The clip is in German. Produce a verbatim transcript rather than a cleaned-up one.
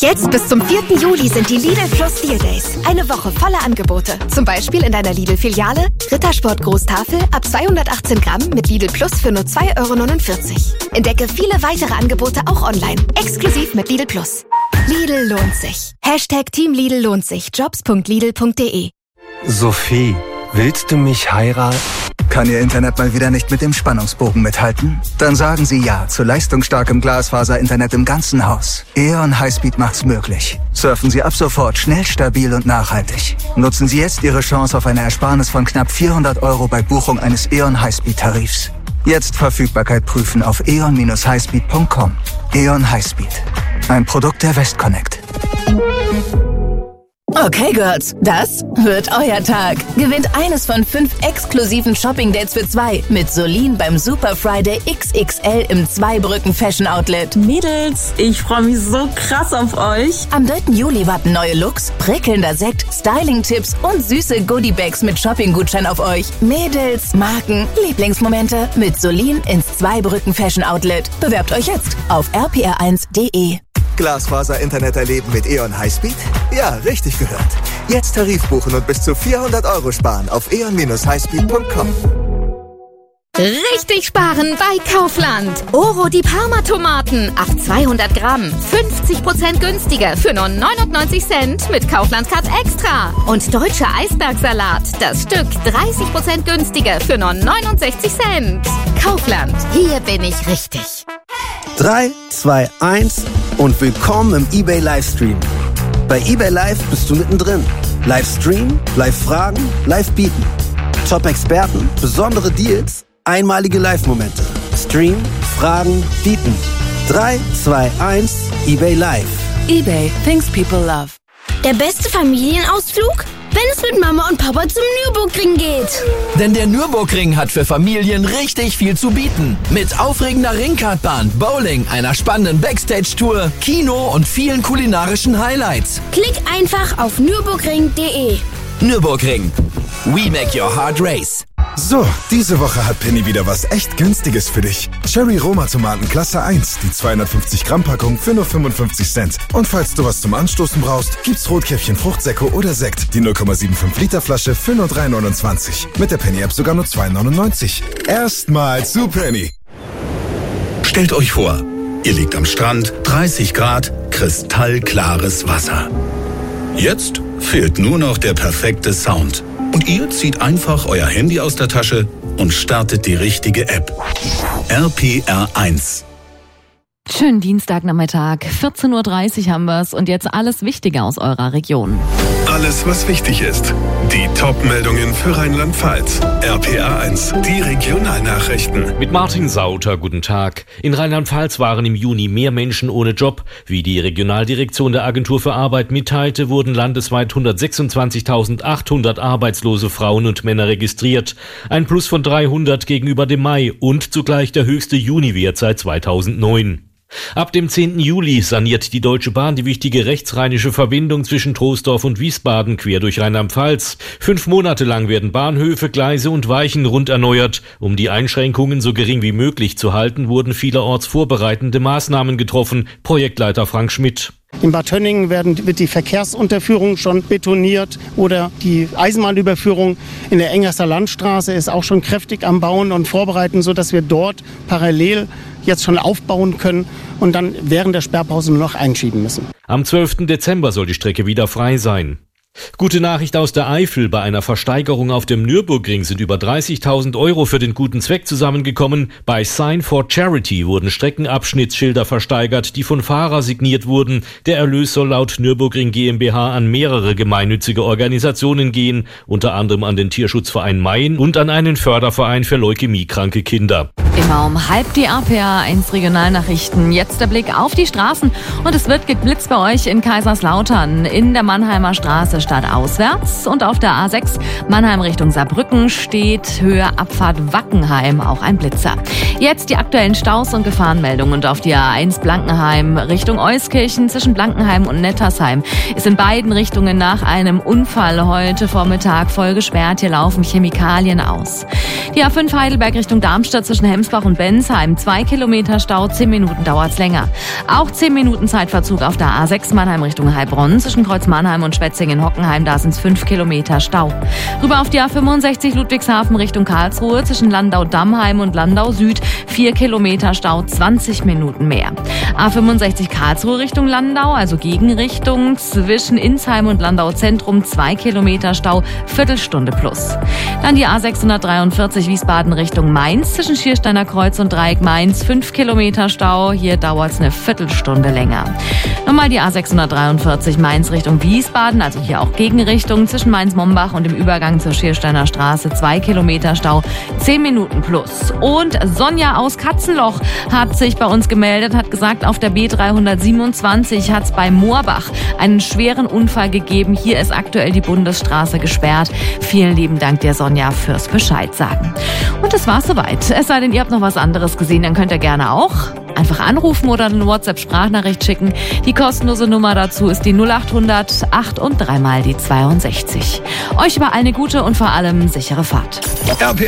Jetzt bis zum vierten Juli sind die Lidl Plus Deal Days. Eine Woche voller Angebote. Zum Beispiel in deiner Lidl-Filiale Rittersport Großtafel ab zweihundertachtzehn Gramm mit Lidl Plus für nur zwei Euro neunundvierzig. Entdecke viele weitere Angebote auch online. Exklusiv mit Lidl Plus. Lidl lohnt sich. Hashtag Team Lidl lohnt sich. jobs punkt lidl punkt de. Sophie, willst du mich heiraten? Kann Ihr Internet mal wieder nicht mit dem Spannungsbogen mithalten? Dann sagen Sie ja zu leistungsstarkem Glasfaser-Internet im ganzen Haus. E O N Highspeed macht's möglich. Surfen Sie ab sofort schnell, stabil und nachhaltig. Nutzen Sie jetzt Ihre Chance auf eine Ersparnis von knapp vierhundert Euro bei Buchung eines E O N Highspeed-Tarifs. Jetzt Verfügbarkeit prüfen auf e o n dash highspeed punkt com. E O N Highspeed. Ein Produkt der Westconnect. Okay, Girls, das wird euer Tag. Gewinnt eines von fünf exklusiven Shopping-Dates für zwei mit Solin beim Super Friday X X L im Zweibrücken Fashion Outlet. Mädels, ich freue mich so krass auf euch. Am dritten Juli warten neue Looks, prickelnder Sekt, Styling-Tipps und süße Goodie-Bags mit Shopping-Gutschein auf euch. Mädels, Marken, Lieblingsmomente mit Solin ins Zweibrücken Fashion Outlet. Bewerbt euch jetzt auf r p r eins punkt de. Glasfaser-Internet erleben mit E O N Highspeed? Ja, richtig gehört. Jetzt Tarif buchen und bis zu vierhundert Euro sparen auf e o n dash highspeed punkt com. Richtig sparen bei Kaufland. Oro die Parma-Tomaten auf zweihundert Gramm. fünfzig Prozent günstiger für nur neunundneunzig Cent mit Kaufland-Card Extra. Und deutscher Eisbergsalat. Das Stück dreißig Prozent günstiger für nur neunundsechzig Cent. Kaufland. Hier bin ich richtig. drei, zwei, eins und willkommen im eBay Livestream. Bei eBay Live bist du mittendrin. Livestream, Live-Fragen, Live-Bieten. Top-Experten, besondere Deals, einmalige Live-Momente. Stream, Fragen, Bieten. drei, zwei, eins, eBay Live. eBay, things people love. Der beste Familienausflug? Wenn es mit Mama und Papa zum Nürburgring geht. Denn der Nürburgring hat für Familien richtig viel zu bieten. Mit aufregender Ringkartbahn, Bowling, einer spannenden Backstage-Tour, Kino und vielen kulinarischen Highlights. Klick einfach auf nürburgring punkt de. Nürburgring. We make your heart race. So, diese Woche hat Penny wieder was echt Günstiges für dich. Cherry Roma Tomaten Klasse eins, die zweihundertfünfzig Gramm Packung für nur fünfundfünfzig Cent. Und falls du was zum Anstoßen brauchst, gibt's Rotkäppchen Fruchtsäcke oder Sekt, die null Komma fünfundsiebzig Liter Flasche für nur drei neunundzwanzig. Mit der Penny App sogar nur zwei neunundneunzig. Erstmal zu Penny. Stellt euch vor, ihr liegt am Strand, dreißig Grad, kristallklares Wasser. Jetzt fehlt nur noch der perfekte Sound. Und ihr zieht einfach euer Handy aus der Tasche und startet die richtige App. R P R eins. Schönen Dienstagnachmittag, vierzehn Uhr dreißig haben wir's und jetzt alles Wichtige aus eurer Region. Alles, was wichtig ist. Die Top-Meldungen für Rheinland-Pfalz. R P R eins, die Regionalnachrichten. Mit Martin Sauter, guten Tag. In Rheinland-Pfalz waren im Juni mehr Menschen ohne Job. Wie die Regionaldirektion der Agentur für Arbeit mitteilte, wurden landesweit hundertsechsundzwanzigtausendachthundert arbeitslose Frauen und Männer registriert. Ein Plus von dreihundert gegenüber dem Mai und zugleich der höchste Juniwert seit zweitausendneun. Ab dem zehnten Juli saniert die Deutsche Bahn die wichtige rechtsrheinische Verbindung zwischen Troisdorf und Wiesbaden quer durch Rheinland-Pfalz. Fünf Monate lang werden Bahnhöfe, Gleise und Weichen rund erneuert. Um die Einschränkungen so gering wie möglich zu halten, wurden vielerorts vorbereitende Maßnahmen getroffen. Projektleiter Frank Schmidt. In Bad Tönningen werden, wird die Verkehrsunterführung schon betoniert oder die Eisenbahnüberführung in der Engerster Landstraße ist auch schon kräftig am Bauen und Vorbereiten, sodass wir dort parallel jetzt schon aufbauen können und dann während der Sperrpause nur noch einschieben müssen. Am zwölften Dezember soll die Strecke wieder frei sein. Gute Nachricht aus der Eifel. Bei einer Versteigerung auf dem Nürburgring sind über dreißigtausend Euro für den guten Zweck zusammengekommen. Bei Sign for Charity wurden Streckenabschnittsschilder versteigert, die von Fahrer signiert wurden. Der Erlös soll laut Nürburgring GmbH an mehrere gemeinnützige Organisationen gehen, unter anderem an den Tierschutzverein Mayen und an einen Förderverein für leukämiekranke Kinder. Immer um halb die R P R eins Regionalnachrichten. Jetzt der Blick auf die Straßen und es wird geblitzt bei euch in Kaiserslautern. In der Mannheimer Straße Stadt auswärts. Und auf der A sechs Mannheim Richtung Saarbrücken steht Höhe Abfahrt Wackenheim auch ein Blitzer. Jetzt die aktuellen Staus und Gefahrenmeldungen. Und auf die A eins Blankenheim Richtung Euskirchen zwischen Blankenheim und Nettersheim ist in beiden Richtungen nach einem Unfall heute Vormittag voll gesperrt. Hier laufen Chemikalien aus. Die A fünf Heidelberg Richtung Darmstadt zwischen Hemsbach und Bensheim. Zwei Kilometer Stau, zehn Minuten dauert's länger. Auch zehn Minuten Zeitverzug auf der A sechs Mannheim Richtung Heilbronn zwischen Kreuz Mannheim und Schwetzingen-Hockenheim. Da sind's fünf Kilometer Stau. Rüber auf die A fünfundsechzig Ludwigshafen Richtung Karlsruhe zwischen Landau-Dammheim und Landau Süd. vier Kilometer Stau, zwanzig Minuten mehr. A fünfundsechzig Karlsruhe Richtung Landau, also Gegenrichtung zwischen Insheim und Landau Zentrum. zwei Kilometer Stau, Viertelstunde plus. Dann die A sechshundertdreiundvierzig Wiesbaden Richtung Mainz zwischen Schiersteiner Kreuz und Dreieck Mainz. fünf Kilometer Stau, hier dauert's eine Viertelstunde länger. Nochmal die A sechshundertdreiundvierzig Mainz Richtung Wiesbaden, also hier auch Gegenrichtung zwischen Mainz-Mombach und dem Übergang zur Schiersteiner Straße. zwei Kilometer Stau, zehn Minuten plus. Und Sonja aus Katzenloch hat sich bei uns gemeldet, hat gesagt, auf der B dreihundertsiebenundzwanzig hat es bei Moorbach einen schweren Unfall gegeben. Hier ist aktuell die Bundesstraße gesperrt. Vielen lieben Dank dir, Sonja, fürs Bescheid sagen. Und das war's soweit. Es sei denn, ihr habt noch was anderes gesehen, dann könnt ihr gerne auch einfach anrufen oder eine WhatsApp-Sprachnachricht schicken. Die kostenlose Nummer dazu ist die null achthundert acht und dreimal die zweiundsechzig. Euch überall eine gute und vor allem sichere Fahrt.